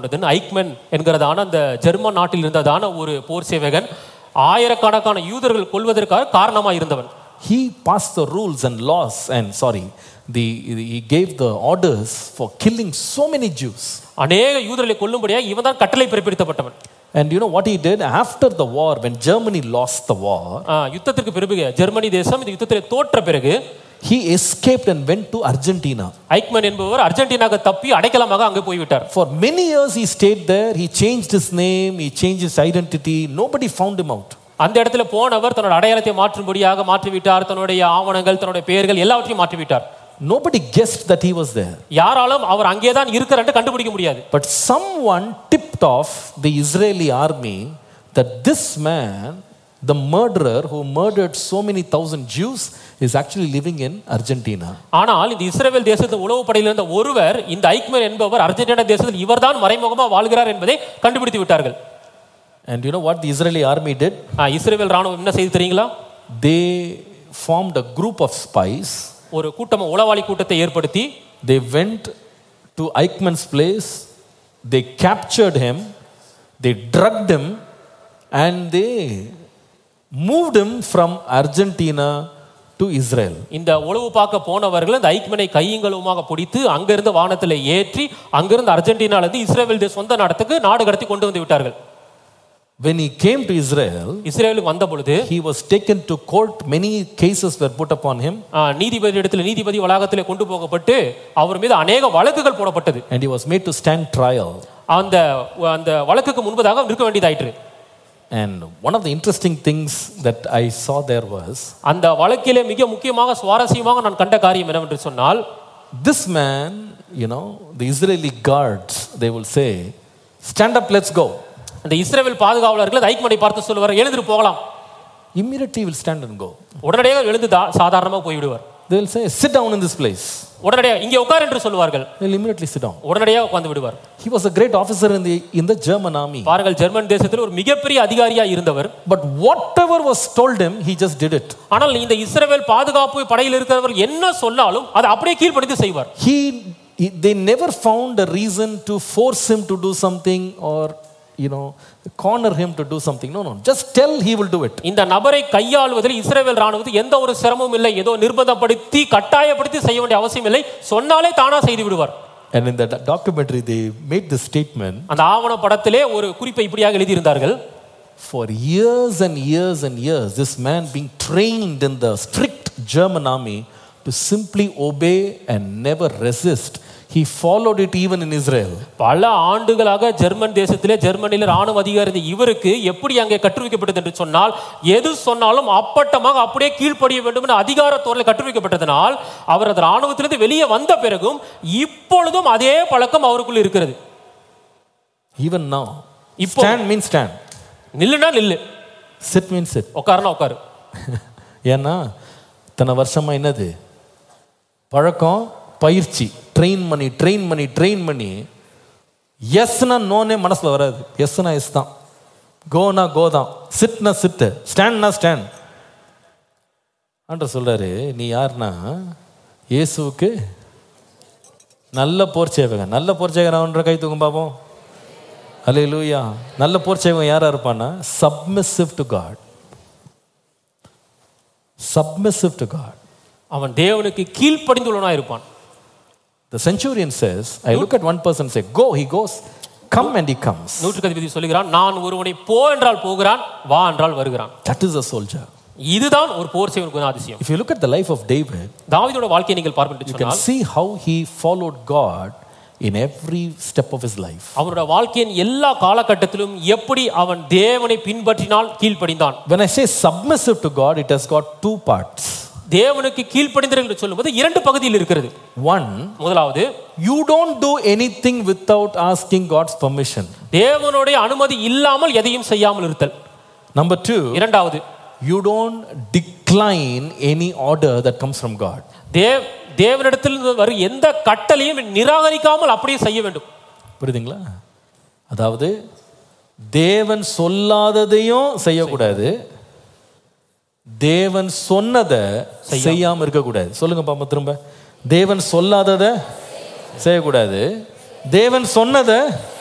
கொண்டதுன்னு ஐக்மென் என்கிறதான அந்த ஜெர்மன் நாட்டில் இருந்ததான ஒரு போர் சேவகன் ஆயிரக்கணக்கான யூதர்கள் கொல்வதற்காக காரணமாக இருந்தவன். He passed the rules and laws and he gave the orders for killing so many Jews. அநேக யூதர்களை கொல்லும்படியாக இவன் தான் கட்டளை பிறப்பித்தப்பட்டவன். And you know what he did after the war, when Germany lost the war, யுத்தத்திற்கு பிறகு ஜெர்மனி தேசம் இந்த யுத்தத்தில் தோற்ற பிறகு he escaped and went to Argentina. Eichmann என்பவர் அர்ஜென்டினாக்கு தப்பி அடைக்கலமாக அங்கே போய்விட்டார். For many years he stayed there. He changed his name, he changed his identity. Nobody found him out. அந்த இடத்துல போனவர் தன்னோட அடையாளத்தை மாற்றும்படியாக மாற்றிவிட்டார். தன்னுடைய ஆவணங்கள், தன்னுடைய பெயர்கள் எல்லாவற்றையும் மாற்றிவிட்டார். Nobody guessed that he was there. யாராலும் அவர் அங்கே தான் இருக்கிறார் என்று கண்டுபிடிக்க முடியாது. But someone tipped off the Israeli army that this man, the murderer who murdered so many thousand Jews, is actually living in Argentina. ஆனால் இந்த இஸ்ரவேல் தேசத்து உளவு படையில் இருந்த ஒருவர் இந்த ஐக்மன் என்பவர் அர்ஜென்டினா தேசத்தில் இவர்தான் மறைமுகமாக வாழ்கிறார் என்பதை கண்டுபிடித்து விட்டார்கள். And you know what the Israeli army did? இஸ்ரவேல் ராணுவம் என்ன செய்து தெரியுங்களா? They formed a group of spies. ஒரு கூட்டம், உளவாளி கூட்டத்தை ஏற்படுத்தி they went to Eichmann's place, they captured him, they drugged him, and they moved him from Argentina to Israel. இந்த உளவு பார்க்க போனவர்கள் இந்த ஐக்மனை கையங்களுமாக பிடித்து அங்கிருந்து வானத்தில் ஏற்றி அங்கிருந்து அர்ஜென்டினாவிலிருந்து இஸ்ரேல் சொந்த நாட்டுக்கு நாடு கடத்தி கொண்டு வந்து விட்டார்கள். When he came to Israel, இஸ்ரேலுக்கு வந்த பொழுது he was taken to court. Many cases were put upon him. நீதிபதி வளாகத்திலே கொண்டு போகப்பட்டு அவர் மீது அநேக வழக்குகள் போடப்பட்டது. And he was made to stand trial. அந்த வழக்குக்கு முன்பதாக நிற்க வேண்டியதாயிற்று. And one of the interesting things that I saw there was, அந்த வழக்கிலே மிக முக்கியமாக சுவாரஸ்யமாக நான் கண்ட காரியம் என்னவென்று சொன்னால், this man, the Israeli guards, they will say, stand up, let's go. அந்த இஸ்ரவேல் பாதுகாவலர்கள் ஐக்மனை பார்த்து சொல்லுவார், எழுந்து போகலாம். Immediately he will stand and go. உடனடியாக எழுந்து சாதாரணமாக போய் விடுவார். They will say, sit down in this place. உடனடியாக இங்கே உட்கார் என்று சொல்வார்கள். They will immediately sit down. உடனடியாக உட்கார்ந்து விடுவார். He was a great officer in the German army. பாருங்கள், ஜெர்மன் தேசத்தில் ஒரு மிகப்பெரிய அதிகாரியா இருந்தவர். But whatever was told him, he just did it. ஆனால் இந்த இஸ்ரவேல் பாதுகாப்பு படையில் இருக்கிறவர் என்ன சொன்னாலும் அதை அப்படியே கீழ்ப்படிந்து செய்வார். They never found a reason to force him to do something or corner him to do something. No, just tell, he will do it. இந்த நபரை கையாளுவதில் இஸ்ரவேல் ராணுவத்துக்கு எந்த ஒரு சிரமமும் இல்லை. ஏதோ நிர்பந்தப்படுத்தி கட்டாயப்படுத்தி செய்ய வேண்டிய அவசியம் இல்லை. சொன்னாலே தானா செய்து விடுவார். And in the documentary they made this statement. அந்த ஆவண படத்திலே ஒரு குறிப்பை இப்படியாக எழுதி இருந்தார்கள். For years and years and years, this man being trained in the strict German army to simply obey and never resist. He followed it even in Israel. பல ஆண்டுகளாக ஜெர்மனியில் ராணுவ அதிகாரி இவருக்கு எப்படி அங்கே கற்றுவிக்கப்பட்டது என்று சொன்னால், எது சொன்னாலும் அப்பட்டமாக அப்படியே கீழ்ப்படிய வேண்டும் என்ற அதிகாரத்தோரில் கற்றுவிக்கப்பட்டதனால் அவர் அந்த ராணுவத்திலிருந்து வெளியே வந்த பிறகும் இப்பொழுதும் அதே பழக்கம் அவருக்குள் இருக்கிறது. Even now. Stand means stand. நில்லுனா நில்லு. Sit means sit. உட்காருனா உட்காரு. ஏன்னா தன வருஷமா என்னது பழக்கம், பயிற்சி, ட்ரெயின் பண்ணி எஸ்னா நோனே மனசுல வராது. எஸ்னா எஸ் தான், கோனா கோ தான், சிட்னா சிட்டு, ஸ்டாண்ட்னா ஸ்டாண்ட். ஆண்டவர் சொல்றாரு, நீ யாருன்னா இயேசுவுக்கு நல்ல போர் சேவகன். நல்ல போர் சேவகன் கை தூக்கும் பாப்போம். அல்லேலூயா. நல்ல போர் சேவகன் யாரா இருப்பான்னா submissive to God. Submissive to God. அவன் தேவனுக்கு கீழ்ப்படிந்துள்ளவனா இருப்பான். The centurion says, I look at one person say, go, he goes, come and he comes. நூற்றுக்கு அதிபதி சொல்கிறான், நான் ஒருவனை போ என்றால் போகிறான், வா என்றால் வருகிறான். That is a soldier. இதுதான் ஒரு போர் சேவகனுக்கு அதிசயம். If you look at the life of David, தாவீதோட வாழ்க்கையை நீங்கள் பார்ப்பீர்கள் you can see how he followed God in every step of his life. அவருடைய வாழ்க்கையின் எல்லா காலகட்டத்திலும் எப்படி அவன் தேவனை பின்பற்றினால் கீழ்ப்படிந்தான். When I say submissive to God, it has got two parts. தேவனுக்கு கீழ்ப்படிந்தல் என்று சொல்லும்போது இரண்டு பகுதியில் இருக்கிறது. One, முதலாவது, you don't do anything without asking God's permission. தேவனுடைய அனுமதி இல்லாமல் எதையும் செய்யாமல் இருத்தல். Number two, இரண்டாவது, you don't decline any order that comes from God. தேவனிடத்தில் வரும் எந்த கட்டளையும் நிராகரிக்காமல் அப்படியே செய்ய வேண்டும். புரியுதுங்களா? அதாவது தேவன் சொல்லாததையும் செய்யக்கூடாது, தேவன் சொன்னதை செய்யாம இருக்கக்கூடாது. சொல்லுங்க பாப்பா திரும்ப. தேவன் சொல்லாததை செய்யக்கூடாது, தேவன் சொன்னதை